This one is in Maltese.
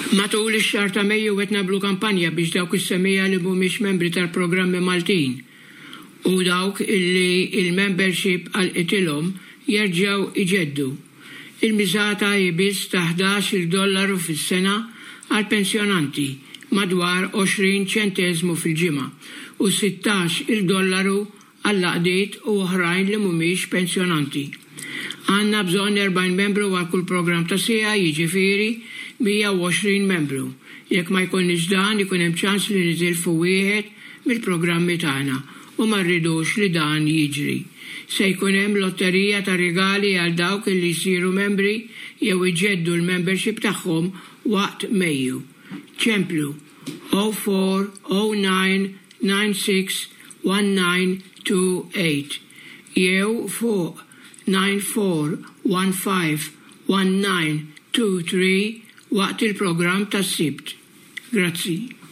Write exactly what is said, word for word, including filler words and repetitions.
Matul ix-xahar ta' Mejju qed nagħmlu kampanja biex dawk is-semmija li mhumiex membri tal-programmi Maltin u dawk illi il-membership għal-qitilhom jerġgħu iġeddu. Il-miżata hi biss ta' ħdax-il dollaru fis-sena għall-pensjonanti madwar għoxrin ċenteżmu fil-ġimgħa u sittax il dollaru għall-laqdiet u oħrajn li mhumiex pensjonanti. Għandna bżonn erbgħin membru għal kull programm ta' sija, jiġifieri mija u għoxrin membru. Jekk ma jkunniex dan ikun hemm ċans li nitilfu wieħed mill-programmi tagħna u ma rridux li dan jiġri. Se jkun hemm lotterija ta' rigali għal dawk li jsiru membri jew iġeddu l-membership tagħhom waqt Mejju. Ċemplu zero four zero nine nine six one nine two eight jew fuq nine four one five one nine two three waqt il-programm tas-Sibt. Grazzi.